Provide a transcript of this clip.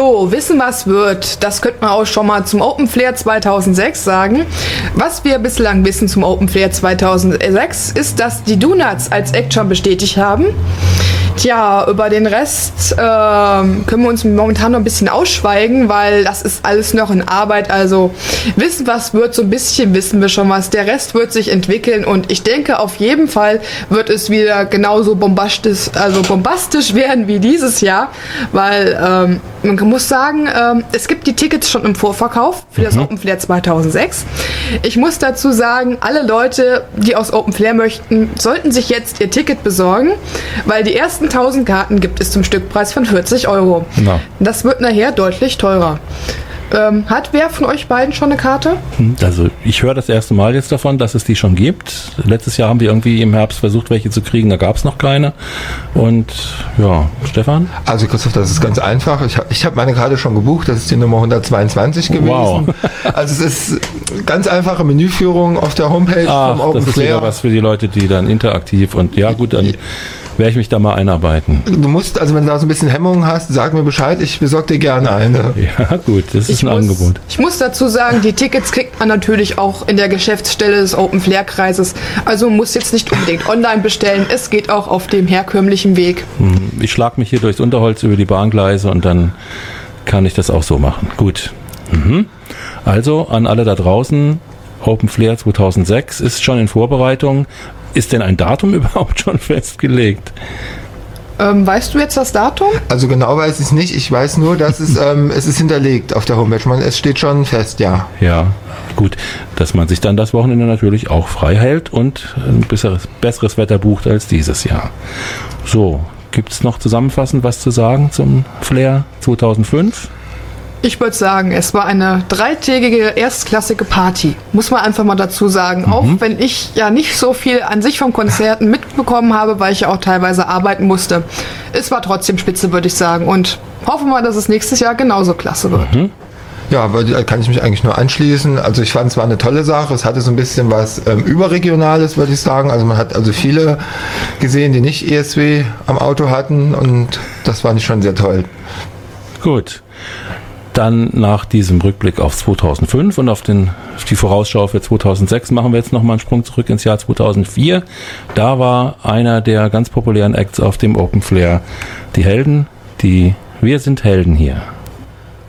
So, wissen was wird, das könnte man auch schon mal zum Open Flair 2006 sagen. Was wir bislang wissen zum Open Flair 2006 ist, dass die Donuts als Act schon bestätigt haben. Tja, über den Rest können wir uns momentan noch ein bisschen ausschweigen, weil das ist alles noch in Arbeit. Also wissen was wird, so ein bisschen wissen wir schon was. Der Rest wird sich entwickeln und ich denke, auf jeden Fall wird es wieder genauso bombastisch werden wie dieses Jahr, weil man muss sagen, es gibt die Tickets schon im Vorverkauf für das Open Flair 2006. Ich muss dazu sagen, alle Leute, die aus Open Flair möchten, sollten sich jetzt ihr Ticket besorgen, weil die ersten 1000 Karten gibt es zum Stückpreis von 40 €. Na. Das wird nachher deutlich teurer. Hat wer von euch beiden schon eine Karte? Also ich höre das erste Mal jetzt davon, dass es die schon gibt. Letztes Jahr haben wir irgendwie im Herbst versucht, welche zu kriegen, da gab es noch keine. Und ja, Stefan? Also Christoph, das ist ganz einfach. Ich hab meine Karte schon gebucht, das ist die Nummer 122 gewesen. Wow. Also es ist ganz einfache Menüführung auf der Homepage vom Open das ist Flair. wieder was für die Leute, die dann interaktiv und ja gut, dann werde ich mich da mal einarbeiten. Du musst, also wenn du da so ein bisschen Hemmungen hast, sag mir Bescheid, ich besorge dir gerne eine. Ja gut, das ist ein Angebot. Ich muss dazu sagen, die Tickets kriegt man natürlich auch in der Geschäftsstelle des Open Flair Kreises. Also muss jetzt nicht unbedingt online bestellen, es geht auch auf dem herkömmlichen Weg. Ich schlage mich hier durchs Unterholz über die Bahngleise und dann kann ich das auch so machen. Gut. Also an alle da draußen, Open Flair 2006 ist schon in Vorbereitung. Ist denn ein Datum überhaupt schon festgelegt? Weißt du jetzt das Datum? Also genau weiß ich es nicht. Ich weiß nur, dass es ist hinterlegt auf der Homepage. Es steht schon fest, ja. Ja, gut, dass man sich dann das Wochenende natürlich auch frei hält und ein besseres Wetter bucht als dieses Jahr. So, gibt es noch zusammenfassend was zu sagen zum Flair 2005? Ich würde sagen, es war eine 3-tägige erstklassige Party. Muss man einfach mal dazu sagen. Auch wenn ich ja nicht so viel an sich von Konzerten mitbekommen habe, weil ich ja auch teilweise arbeiten musste. Es war trotzdem spitze, würde ich sagen. Und hoffen wir, dass es nächstes Jahr genauso klasse wird. Ja, aber da kann ich mich eigentlich nur anschließen. Also ich fand, es war eine tolle Sache. Es hatte so ein bisschen was Überregionales, würde ich sagen. Also man hat also viele gesehen, die nicht ESW am Auto hatten. Und das fand ich schon sehr toll. Gut. Dann nach diesem Rückblick auf 2005 und auf die Vorausschau für 2006 machen wir jetzt nochmal einen Sprung zurück ins Jahr 2004. Da war einer der ganz populären Acts auf dem Open Flair die Helden, die Wir sind Helden hier.